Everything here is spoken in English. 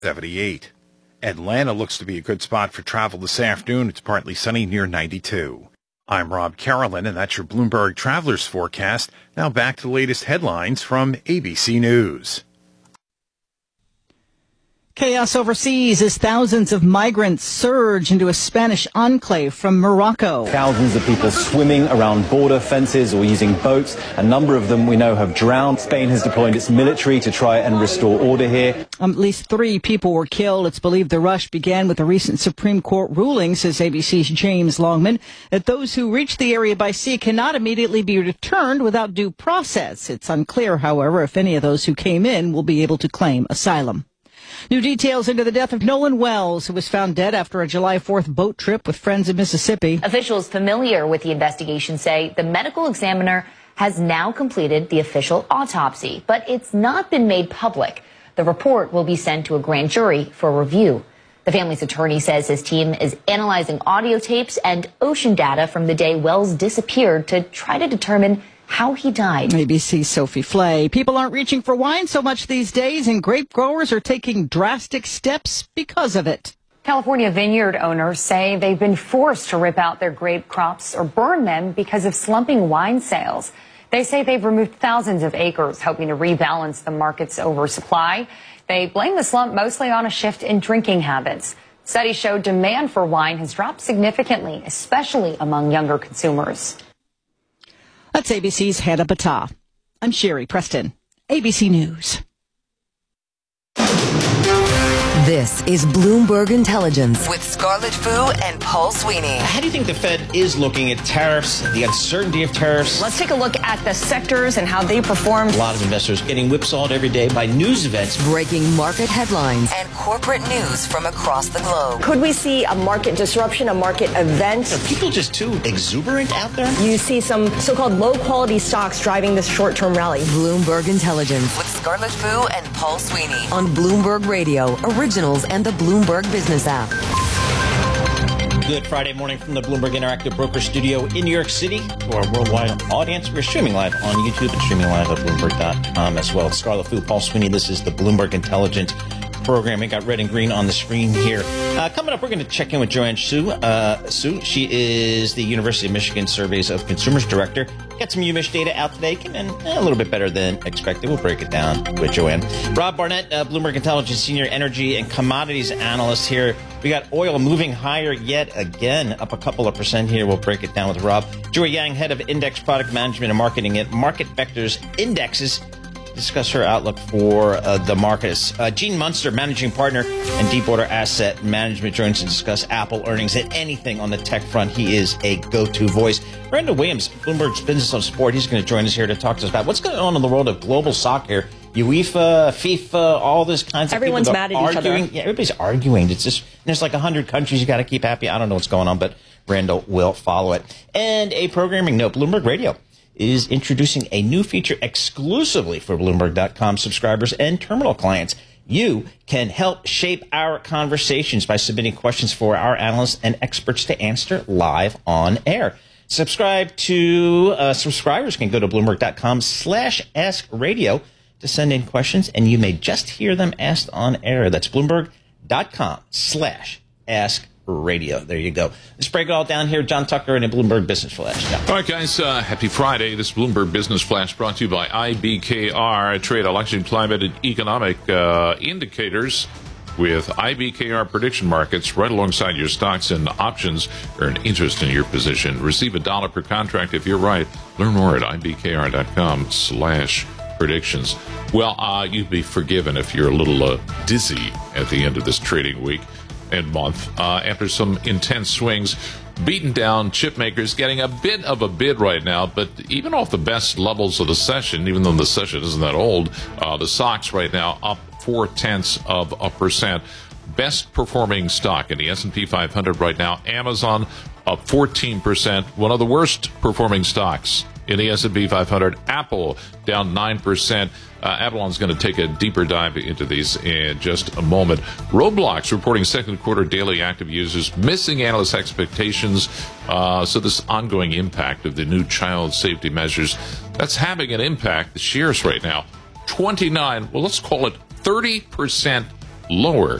78. Atlanta looks to be a good spot for travel this afternoon. It's partly sunny near 92. I'm Rob Carolyn, and that's your Bloomberg Travelers Forecast. Now back to the latest headlines from ABC News. Chaos overseas as thousands of migrants surge into a Spanish enclave from Morocco. Thousands of people swimming around border fences or using boats. A number of them we know have drowned. Spain has deployed its military to try and restore order here. At least 3 people were killed. It's believed the rush began with a recent Supreme Court ruling, says ABC's James Longman, that those who reach the area by sea cannot immediately be returned without due process. It's unclear, however, if any of those who came in will be able to claim asylum. New details into the death of Nolan Wells, who was found dead after a July 4th boat trip with friends in Mississippi. Officials familiar with the investigation say the medical examiner has now completed the official autopsy, but it's not been made public. The report will be sent to a grand jury for review. The family's attorney says his team is analyzing audio tapes and ocean data from the day Wells disappeared to try to determine how he died. ABC's Sophie Flay. People aren't reaching for wine so much these days, and grape growers are taking drastic steps because of it. California vineyard owners say they've been forced to rip out their grape crops or burn them because of slumping wine sales. They say they've removed thousands of acres, hoping to rebalance the market's oversupply. They blame the slump mostly on a shift in drinking habits. Studies show demand for wine has dropped significantly, especially among younger consumers. That's ABC's Hannah Battah. I'm Sherry Preston, ABC News. This is Bloomberg Intelligence with Scarlett Fu and Paul Sweeney. How do you think the Fed is looking at tariffs, the uncertainty of tariffs? Let's take a look at the sectors and how they performed. A lot of investors getting whipsawed every day by news events. Breaking market headlines and corporate news from across the globe. Could we see a market disruption, a market event? Are people just too exuberant out there? You see some so-called low-quality stocks driving this short-term rally. Bloomberg Intelligence with Scarlett Fu and Paul Sweeney on Bloomberg Radio, Originals, and the Bloomberg Business app. Good Friday morning from the Bloomberg Interactive Broker Studio in New York City. To our worldwide audience, we're streaming live on YouTube and streaming live at Bloomberg.com as well. Scarlett Fu, Paul Sweeney, this is the Bloomberg Intelligence program. We got red and green on the screen here. Coming up, we're going to check in with Joanne Su. She is the University of Michigan Surveys of Consumers Director. Got some UMich data out today. Came in a little bit better than expected. We'll break it down with Joanne. Rob Barnett, Bloomberg Intelligence Senior Energy and Commodities Analyst here. We got oil moving higher yet again, up a couple of percent here. We'll break it down with Rob. Joy Yang, Head of Index Product Management and Marketing at Market Vectors Indexes. Discuss her outlook for the markets. Gene Munster, Managing Partner and Deepwater Asset Management, joins to discuss Apple earnings and anything on the tech front. He is a go-to voice. Randall Williams, Bloomberg's Business on Sport, he's going to join us here to talk to us about what's going on in the world of global soccer. UEFA, FIFA, all this kinds of Everyone's people mad at arguing. each other. Yeah, everybody's arguing. It's just there's like 100 countries you got to keep happy. I don't know what's going on, but Randall will follow it. And a programming note: Bloomberg Radio is introducing a new feature exclusively for Bloomberg.com subscribers and terminal clients. You can help shape our conversations by submitting questions for our analysts and experts to answer live on air. Subscribers can go to Bloomberg.com/Ask Radio to send in questions, and you may just hear them asked on air. That's Bloomberg.com/Ask Radio. There you go. Let's break it all down here. John Tucker and a Bloomberg Business Flash. Yeah. All right, guys. Happy Friday. This Bloomberg Business Flash brought to you by IBKR, trade election climate and economic indicators with IBKR prediction markets right alongside your stocks and options. Earn interest in your position. Receive $1 per contract if you're right. Learn more at IBKR.com/predictions. Well, you'd be forgiven if you're a little dizzy at the end of this trading week and month after some intense swings. Beaten down chip makers getting a bit of a bid right now, but even off the best levels of the session, even though the session isn't that old, the stocks right now up 0.4%. Best performing stock in the S&P 500 right now, Amazon up 14%. One of the worst performing stocks in the S&P 500, Apple down 9%. Avalon's going to take a deeper dive into these in just a moment. Roblox reporting second quarter daily active users missing analyst expectations. So this ongoing impact of the new child safety measures, that's having an impact. The shares right now, 29, well, let's call it 30% lower.